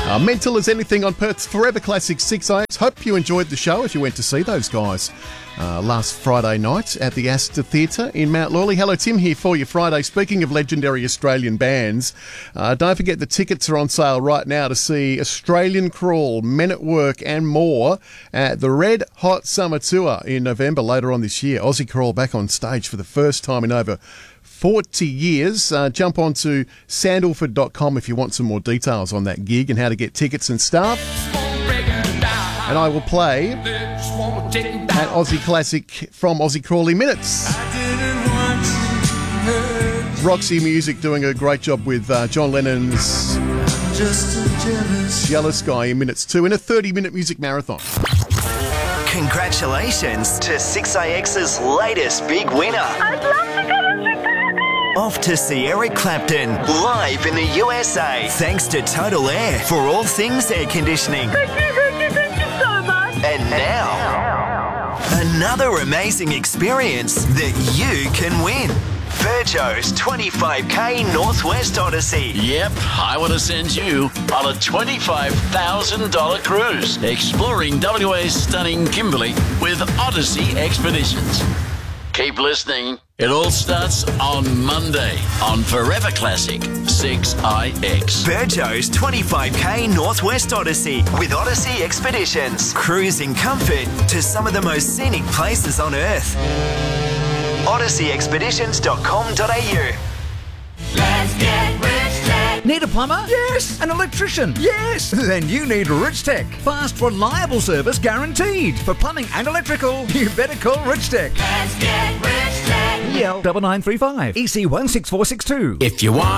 Mental as anything on Perth's Forever Classic 6IX. Hope you enjoyed the show if you went to see those guys last Friday night at the Astor Theatre in Mount Lawley. Hello, Tim here for you Friday. Speaking of legendary Australian bands, don't forget the tickets are on sale right now to see Australian Crawl, Men at Work and more at the Red Hot Summer Tour in November later on this year. Aussie Crawl back on stage for the first time in over 40 years. Jump on to sandalford.com if you want some more details on that gig and how to get tickets and stuff. And I will play at Aussie Classic from Aussie Crawley Minutes. Roxy Music doing a great job with John Lennon's Jealous Guy in minutes 2 in a 30-minute music marathon. Congratulations to 6IX's latest big winner. I'd love to go to Chicago. Off to see Eric Clapton live in the USA. Thanks to Total Air for all things air conditioning. Thank you so much. And now, another amazing experience that you can win. Virgo's 25k Northwest Odyssey. Yep, I want to send you on a $25,000 cruise exploring WA's stunning Kimberley with Odyssey Expeditions. Keep listening. It all starts on Monday on Forever Classic 6IX. Virgo's 25k Northwest Odyssey with Odyssey Expeditions. Cruise in comfort to some of the most scenic places on Earth. OdysseyExpeditions.com.au. Let's get Rich Tech. Need a plumber? Yes. An electrician? Yes. Then you need Rich Tech. Fast, reliable service guaranteed. For plumbing and electrical, you better call Rich Tech. Let's get Rich Tech. EL 9935 EC 16462. If you want